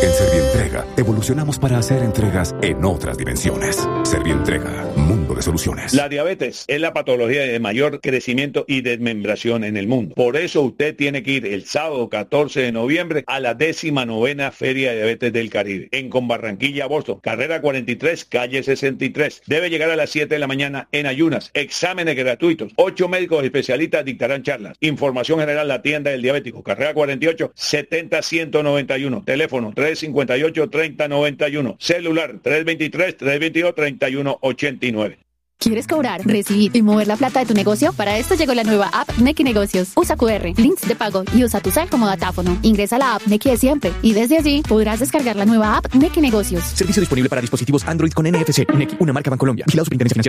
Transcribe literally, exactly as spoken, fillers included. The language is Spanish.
En Servientrega, evolucionamos para hacer entregas en otras dimensiones. Servientrega, mundo de soluciones. La diabetes es la patología de mayor crecimiento y desmembración en el mundo. Por eso usted tiene que ir el sábado catorce de noviembre a la décima novena Feria de Diabetes del Caribe, en Conbarranquilla, Boston, carrera cuarenta y tres, calle sesenta y tres. Debe llegar a las siete de la mañana en ayunas. Exámenes gratuitos. Ocho médicos especialistas dictarán charlas. Información general, la tienda del diabético, carrera cuarenta y ocho, setenta, ciento noventa y uno. Teléfono tres cincuenta y ocho, treinta noventa y uno. Celular tres veintitrés, trescientos veintidós, treinta y uno ochenta y nueve. ¿Quieres cobrar, recibir y mover la plata de tu negocio? Para esto llegó la nueva app Nequi Negocios. Usa cu erre, links de pago y usa tu cel como datáfono. Ingresa a la app Nequi de siempre y desde allí podrás descargar la nueva app Nequi Negocios. Servicio disponible para dispositivos Android con N F C. Nequi, una marca Bancolombia. Vigilado Superintendencia Financiera.